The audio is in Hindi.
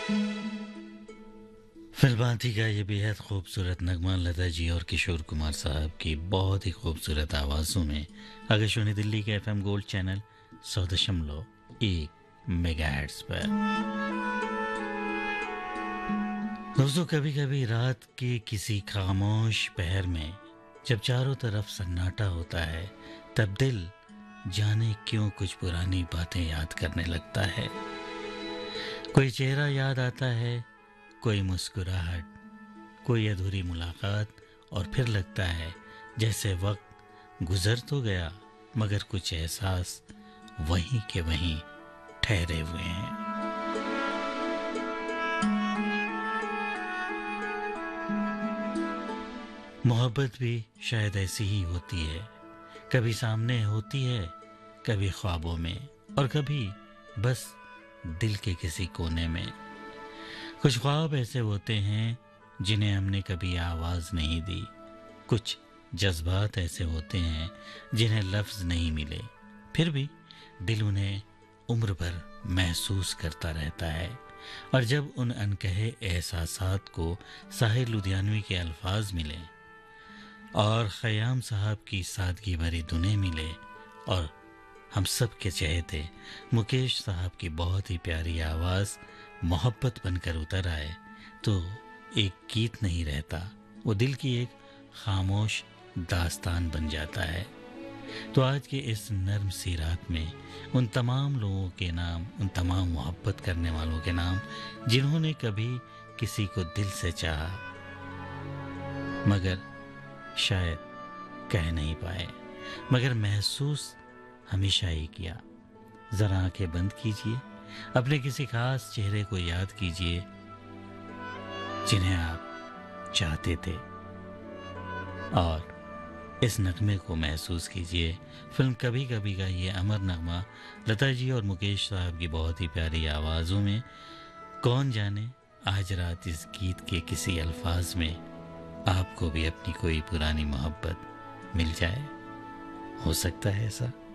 फिल्मांती का ये बेहद खूबसूरत नगमा लता जी और किशोर कुमार साहब की बहुत ही खूबसूरत आवाज़ों में आकाशवाणी दिल्ली के एफएम गोल्ड चैनल 100.1 मेगाहर्ट्ज़ पर। दोस्तों, कभी कभी रात के किसी खामोश पहर में जब चारों तरफ सन्नाटा होता है, तब दिल जाने क्यों कुछ पुरानी बातें याद करने लगता है। कोई चेहरा याद आता है, कोई मुस्कुराहट, कोई अधूरी मुलाकात, और फिर लगता है जैसे वक्त गुजर तो गया मगर कुछ एहसास वहीं के वहीं ठहरे हुए हैं। मोहब्बत भी शायद ऐसी ही होती है, कभी सामने होती है, कभी ख्वाबों में, और कभी बस दिल के किसी कोने में। कुछ ख्वाब ऐसे होते हैं जिन्हें हमने कभी आवाज़ नहीं दी, कुछ जज्बात ऐसे होते हैं जिन्हें लफ्ज़ नहीं मिले, फिर भी दिल उन्हें उम्र भर महसूस करता रहता है। और जब उन अनकहे एहसासात को साहिर लुधियानवी के अल्फाज मिले और ख़याम साहब की सादगी भरी धुनें मिले और हम सब के चहेते मुकेश साहब की बहुत ही प्यारी आवाज़ मोहब्बत बनकर उतर आए, तो एक गीत नहीं रहता, वो दिल की एक खामोश दास्तान बन जाता है। तो आज के इस नर्म सी रात में उन तमाम लोगों के नाम, उन तमाम मोहब्बत करने वालों के नाम जिन्होंने कभी किसी को दिल से चाहा मगर शायद कह नहीं पाए, मगर महसूस हमेशा ही किया। ज़रा आंखें बंद कीजिए, अपने किसी खास चेहरे को याद कीजिए जिन्हें आप चाहते थे, और इस नगमे को महसूस कीजिए। फिल्म कभी कभी का ये अमर नगमा लता जी और मुकेश साहब की बहुत ही प्यारी आवाज़ों में। कौन जाने आज रात इस गीत के किसी अल्फाज में आपको भी अपनी कोई पुरानी मोहब्बत मिल जाए। हो सकता है ऐसा।